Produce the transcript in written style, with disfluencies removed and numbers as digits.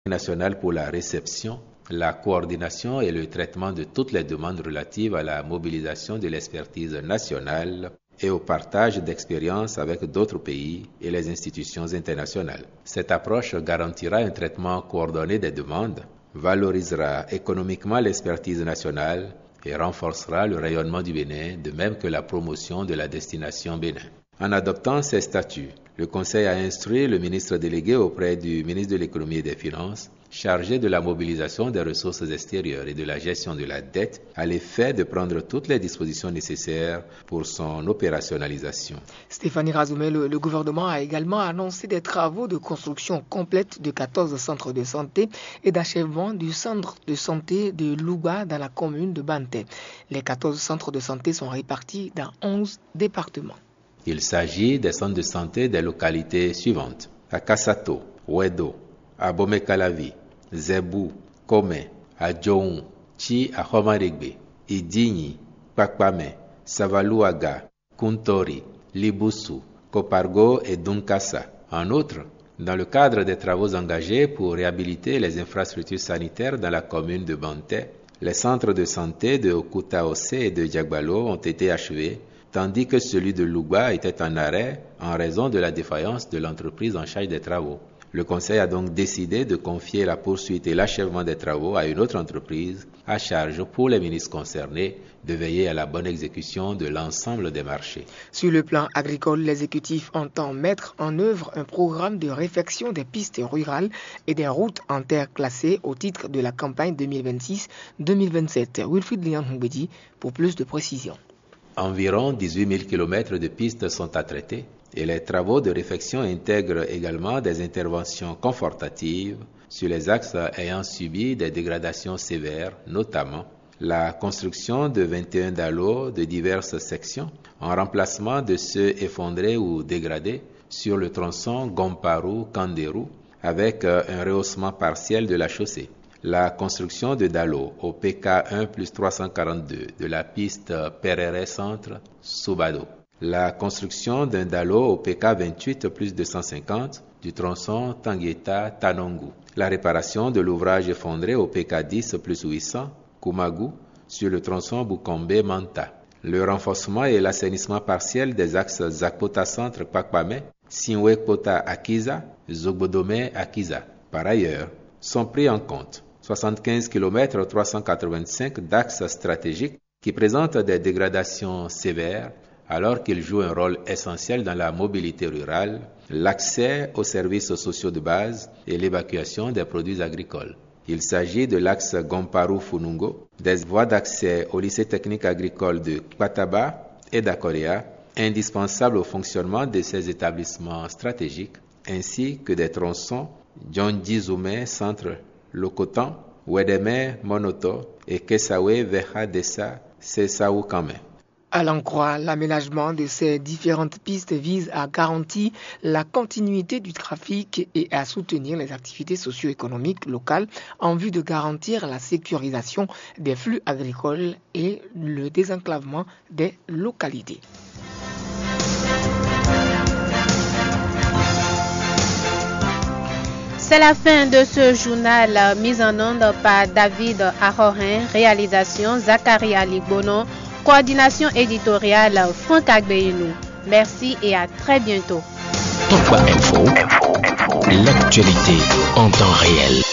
national pour la réception, la coordination et le traitement de toutes les demandes relatives à la mobilisation de l'expertise nationale et au partage d'expériences avec d'autres pays et les institutions internationales. Cette approche garantira un traitement coordonné des demandes, valorisera économiquement l'expertise nationale et renforcera le rayonnement du Bénin, de même que la promotion de la destination Bénin. En adoptant ces statuts, le Conseil a instruit le ministre délégué auprès du ministre de l'Économie et des Finances, chargé de la mobilisation des ressources extérieures et de la gestion de la dette, à l'effet de prendre toutes les dispositions nécessaires pour son opérationnalisation. Stéphanie Razoumé, le gouvernement a également annoncé des travaux de construction complète de 14 centres de santé et d'achèvement du centre de santé de Louga dans la commune de Banté. Les 14 centres de santé sont répartis dans 11 départements. Il s'agit des centres de santé des localités suivantes: à Kassato, Ouedo, à Bomekalavi, Zebou, Kome, à Djoun, Chi à Homarigbe, Idigni, Pakpame, Savalouaga, Kuntori, Libusu, Kopargo et Dunkassa. En outre, dans le cadre des travaux engagés pour réhabiliter les infrastructures sanitaires dans la commune de Banté, les centres de santé de Okutaose et de Diagbalo ont été achevés, tandis que celui de Louga était en arrêt en raison de la défaillance de l'entreprise en charge des travaux. Le Conseil a donc décidé de confier la poursuite et l'achèvement des travaux à une autre entreprise, à charge pour les ministres concernés de veiller à la bonne exécution de l'ensemble des marchés. Sur le plan agricole, l'exécutif entend mettre en œuvre un programme de réfection des pistes rurales et des routes en terre classées au titre de la campagne 2026-2027. Wilfried Lian Hongedi pour plus de précisions. Environ 18 000 km de pistes sont à traiter et les travaux de réfection intègrent également des interventions confortatives sur les axes ayant subi des dégradations sévères, notamment la construction de 21 dallos de diverses sections en remplacement de ceux effondrés ou dégradés sur le tronçon Gomparu-Kanderou avec un rehaussement partiel de la chaussée. La construction de dallos au PK1 plus 342 de la piste Perere Centre Soubado. La construction d'un dallo au PK28 plus 250 du tronçon Tangueta-Tanongu. La réparation de l'ouvrage effondré au PK10 plus 800 Koumagou sur le tronçon Bukombe-Manta. Le renforcement et l'assainissement partiel des axes Zakpota Centre Pakpame, Sinwekpota Akiza, Zogbodome Akiza. Par ailleurs, sont pris en compte 75 km 385 d'axes stratégiques qui présentent des dégradations sévères alors qu'ils jouent un rôle essentiel dans la mobilité rurale, l'accès aux services sociaux de base et l'évacuation des produits agricoles. Il s'agit de l'axe Gomparu-Funungo, des voies d'accès au lycée technique agricole de Kpataba et d'Akorea, indispensables au fonctionnement de ces établissements stratégiques, ainsi que des tronçons Djondjizoume Centre Lokotan, Wedeme Monoto et Kesawe Veha Dessa Sesaoukame. À l'en croire, l'aménagement de ces différentes pistes vise à garantir la continuité du trafic et à soutenir les activités socio-économiques locales en vue de garantir la sécurisation des flux agricoles et le désenclavement des localités. C'est la fin de ce journal mis en onde par David Ahorin, réalisation Zachary Alibono, coordination éditoriale Franck Agbeynou. Merci et à très bientôt. Tokwa Info, l'actualité en temps réel.